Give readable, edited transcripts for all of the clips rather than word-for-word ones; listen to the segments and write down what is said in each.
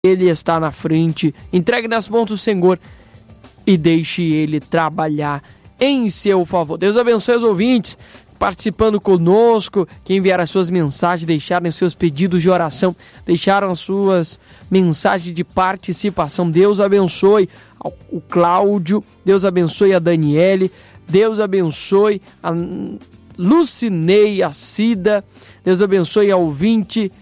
Ele está na frente. Entregue nas mãos do Senhor e deixe Ele trabalhar em seu favor. Deus abençoe os ouvintes participando conosco, que enviaram as suas mensagens, deixaram os seus pedidos de oração, deixaram as suas mensagens de participação. Deus abençoe o Cláudio, Deus abençoe a Daniele, Deus abençoe a Lucinei, a Cida, Deus abençoe a ouvinte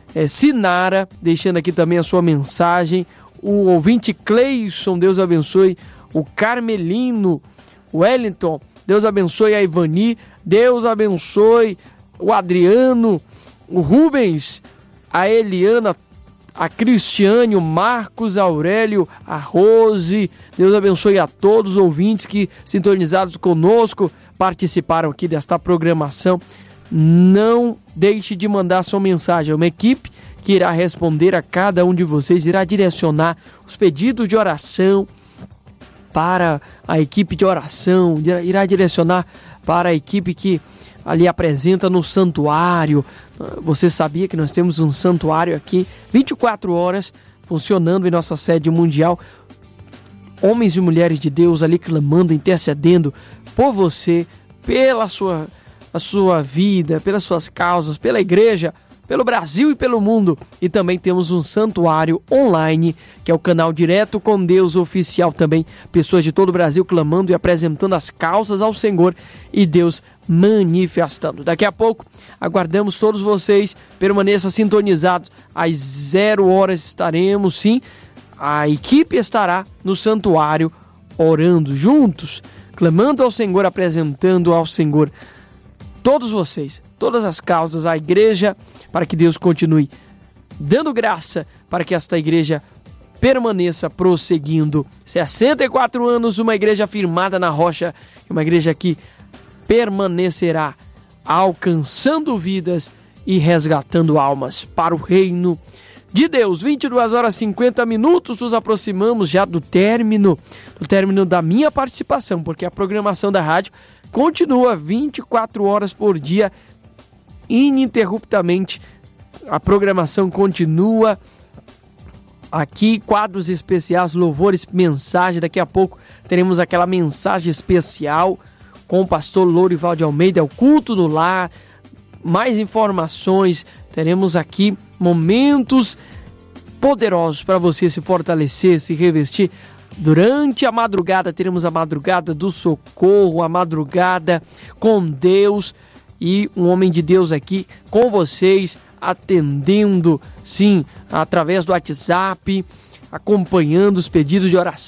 Sinara, deixando aqui também a sua mensagem, o ouvinte Cleison, Deus abençoe o Carmelino, o Wellington, Deus abençoe a Ivani, Deus abençoe o Adriano, o Rubens, a Eliana, a Cristiane, o Marcos Aurélio, a Rose. Deus abençoe a todos os ouvintes que, sintonizados conosco, participaram aqui desta programação. Não deixe de mandar sua mensagem. É uma equipe que irá responder a cada um de vocês, irá direcionar os pedidos de oração para a equipe de oração, irá direcionar para a equipe que ali apresenta no santuário. Você sabia que nós temos um santuário aqui 24 horas funcionando em nossa sede mundial? Homens e mulheres de Deus ali clamando, intercedendo por você, pela a sua vida, pelas suas causas, pela igreja, pelo Brasil e pelo mundo. E também temos um santuário online, que é o canal Direto com Deus Oficial também. Pessoas de todo o Brasil clamando e apresentando as causas ao Senhor e Deus manifestando. Daqui a pouco, aguardamos todos vocês. Permaneçam sintonizados. Às 0 horas estaremos, sim. A equipe estará no santuário orando juntos, clamando ao Senhor, apresentando ao Senhor todos vocês, todas as causas, a igreja, para que Deus continue dando graça para que esta igreja permaneça prosseguindo. 64 anos, uma igreja firmada na rocha, uma igreja que permanecerá alcançando vidas e resgatando almas para o reino de Deus. 22 horas e 50 minutos, nos aproximamos já do término da minha participação, porque a programação da rádio continua 24 horas por dia, ininterruptamente. A programação continua aqui, quadros especiais, louvores, mensagem. Daqui a pouco teremos aquela mensagem especial com o pastor Lourival de Almeida, o culto no lar. Mais informações, teremos aqui momentos poderosos para você se fortalecer, se revestir. Durante a madrugada teremos a madrugada do socorro, a madrugada com Deus, e um homem de Deus aqui com vocês, atendendo, sim, através do WhatsApp, acompanhando os pedidos de oração.